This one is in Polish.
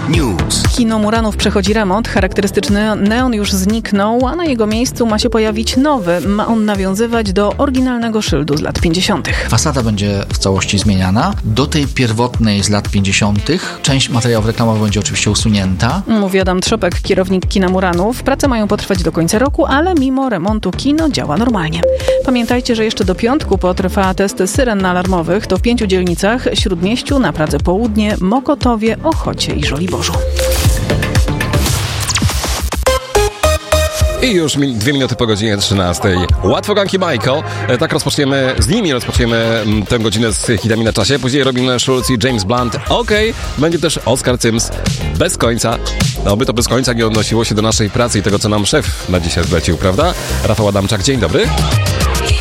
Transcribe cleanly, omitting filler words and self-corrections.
News. Kino Muranów przechodzi remont. Charakterystyczny neon już zniknął, a na jego miejscu ma się pojawić nowy. Ma on nawiązywać do oryginalnego szyldu z lat 50. Fasada będzie w całości zmieniana. Do tej pierwotnej z lat 50. część materiałów reklamowych będzie oczywiście usunięta. Mówi Adam Trzopek, kierownik Kina Muranów. Prace mają potrwać do końca roku, ale mimo remontu kino działa normalnie. Pamiętajcie, że jeszcze do piątku potrwa test syren alarmowych. To w 5 dzielnicach: Śródmieściu, na Pradze Południe, Mokotowie, Ochocie i Żoliborzu. I już 2 minuty po godzinie 13. Łatwoganki Michael. Tak z nimi rozpoczniemy tę godzinę z hitami na czasie. Później Robin Schulz i James Blunt. Będzie też Oskar Sims. Bez końca. Oby to bez końca nie odnosiło się do naszej pracy i tego, co nam szef na dzisiaj zlecił, prawda? Rafał Adamczak, dzień dobry.